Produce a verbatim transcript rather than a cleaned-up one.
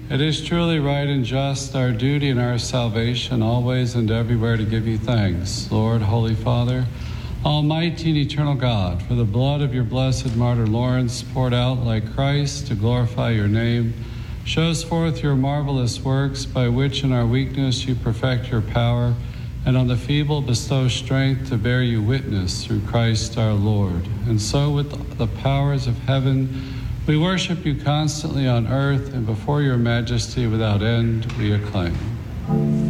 It is truly right and just, our duty and our salvation, always and everywhere to give you thanks, Lord, Holy Father, Almighty and eternal God, for the blood of your blessed martyr Lawrence, poured out like Christ to glorify your name, shows forth your marvelous works, by which in our weakness you perfect your power, and on the feeble bestow strength to bear you witness through Christ our Lord. And so with the powers of heaven, we worship you constantly on earth, and before your majesty without end we acclaim.